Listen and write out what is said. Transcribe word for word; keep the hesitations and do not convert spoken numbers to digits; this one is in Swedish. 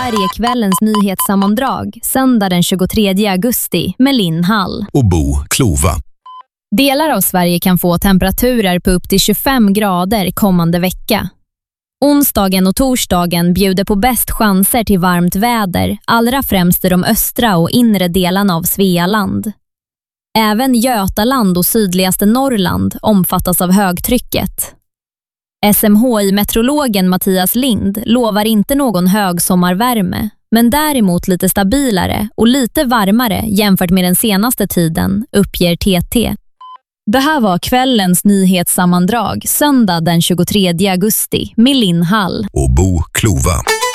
Sverige kvällens nyhetssammandrag söndag den tjugotredje augusti med Linn Hall och Bo Klova. Delar av Sverige kan få temperaturer på upp till tjugofem grader kommande vecka. Onsdagen och torsdagen bjuder på bäst chanser till varmt väder, allra främst i de östra och inre delarna av Svealand. Även Götaland och sydligaste Norrland omfattas av högtrycket. S M H I-meteorologen Mattias Lind lovar inte någon hög sommarvärme, men däremot lite stabilare och lite varmare jämfört med den senaste tiden, uppger T T. Det här var kvällens nyhetssammandrag söndag den tjugotredje augusti med Linn Hall och Bo Klova.